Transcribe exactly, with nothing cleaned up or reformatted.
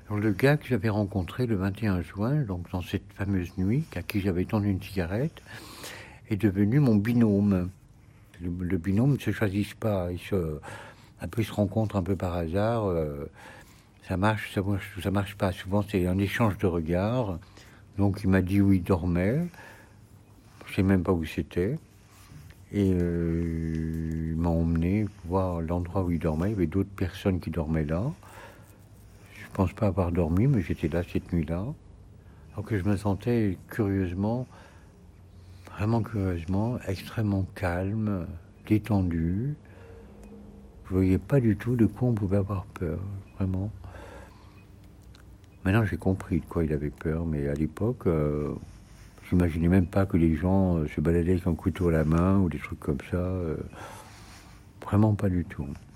Alors, le gars que j'avais rencontré le vingt et un juin, donc dans cette fameuse nuit, à qui j'avais tendu une cigarette, est devenu mon binôme. Le, le binôme ne se choisit pas, il se, un peu, il se rencontre un peu par hasard. euh, ça marche, ça marche, ça marche pas. Souvent, c'est un échange de regards. Donc, il m'a dit où il dormait. Je sais même pas où c'était. Et euh, il m'a emmené voir l'endroit où il dormait. Il y avait d'autres personnes qui dormaient là. Je pense pas avoir dormi, mais j'étais là cette nuit-là. Alors que je me sentais curieusement, vraiment curieusement, extrêmement calme, détendu. Je voyais pas du tout de quoi on pouvait avoir peur, vraiment. Maintenant, j'ai compris de quoi il avait peur, mais à l'époque, euh, j'imaginais même pas que les gens euh, se baladaient avec un couteau à la main ou des trucs comme ça. euh, vraiment pas du tout.